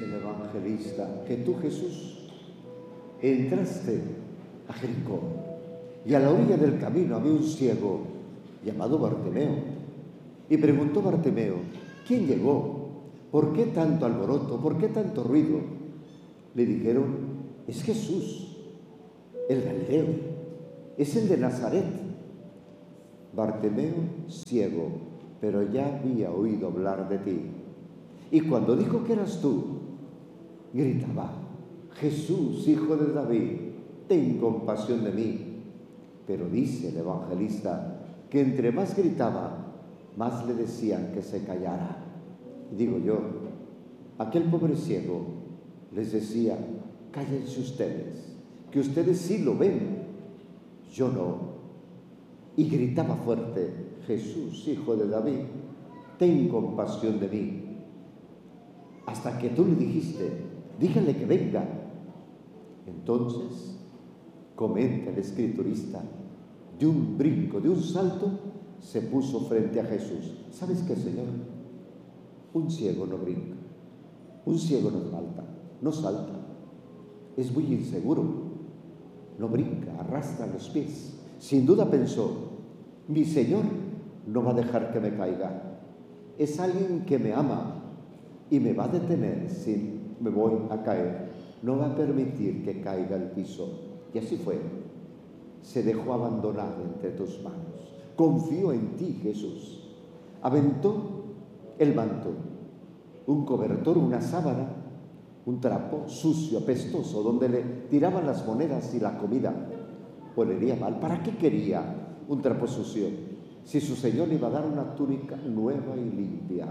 Dice el evangelista que tú, Jesús, entraste a Jericó y a la orilla del camino había un ciego llamado Bartimeo. Y preguntó Bartimeo: ¿quién llegó? ¿Por qué tanto alboroto? ¿Por qué tanto ruido? Le dijeron: es Jesús, el Galileo, es el de Nazaret. Bartimeo, ciego, pero ya había oído hablar de ti. Y cuando dijo que eras tú, gritaba: Jesús, hijo de David, ten compasión de mí. Pero dice el evangelista que entre más gritaba, más le decían que se callara. Y digo yo, aquel pobre ciego les decía: cállense ustedes, que ustedes sí lo ven, yo no. Y gritaba fuerte: Jesús, hijo de David, ten compasión de mí. Hasta que tú le dijiste: díganle que venga. Entonces, comenta el escriturista, de un brinco, de un salto, se puso frente a Jesús. ¿Sabes qué, Señor? Un ciego no brinca, un ciego no salta, es muy inseguro, no brinca, arrastra los pies. Sin duda pensó: mi Señor no va a dejar que me caiga, es alguien que me ama y me va a detener si me voy a caer, no va a permitir que caiga al piso. Y así fue, se dejó abandonar entre tus manos, confió en ti, Jesús. Aventó el manto, un cobertor, una sábana, un trapo sucio, apestoso, donde le tiraban las monedas y la comida. Olería mal. ¿Para qué quería un trapo sucio si su Señor le iba a dar una túnica nueva y limpia?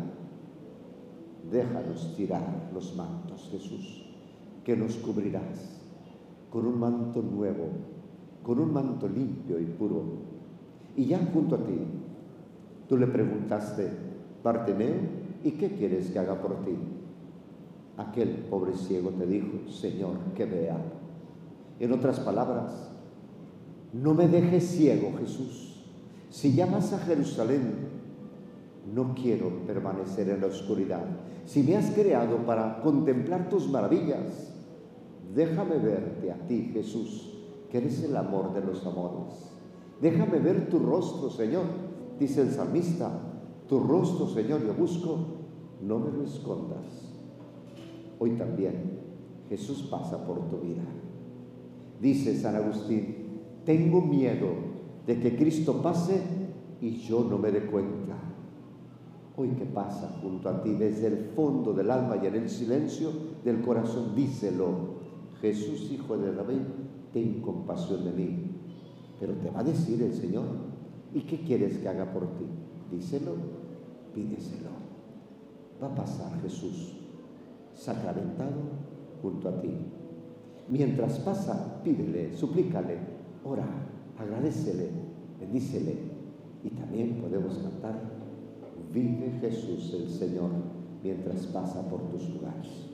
Déjanos tirar los mantos, Jesús, que nos cubrirás con un manto nuevo, con un manto limpio y puro. Y ya junto a ti, tú le preguntaste: Bartimeo, ¿y qué quieres que haga por ti? Aquel pobre ciego te dijo: Señor, que vea. En otras palabras: no me dejes ciego, Jesús. Si llamas a Jerusalén, no quiero permanecer en la oscuridad. Si me has creado para contemplar tus maravillas, déjame verte a ti, Jesús, que eres el amor de los amores. Déjame ver tu rostro, Señor. Dice el salmista: tu rostro, Señor, yo busco, no me lo escondas. Hoy también Jesús pasa por tu vida. Dice San Agustín: tengo miedo de que Cristo pase y yo no me dé cuenta. Hoy que pasa junto a ti desde el fondo del alma y en el silencio del corazón, díselo: Jesús, hijo de David, ten compasión de mí. Pero te va a decir el Señor: ¿y qué quieres que haga por ti? Díselo, pídeselo. Va a pasar Jesús sacramentado junto a ti. Mientras pasa, pídele, suplícale, ora, agradécele, bendícele. Y también podemos cantar: vive Jesús el Señor mientras pasa por tus lugares.